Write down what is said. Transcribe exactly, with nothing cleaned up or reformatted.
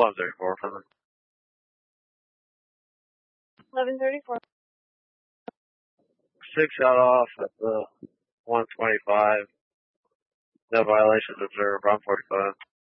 eleven thirty-four for them. eleven thirty-four. Six got off at the one twenty-five. No violations observed. Round forty-five.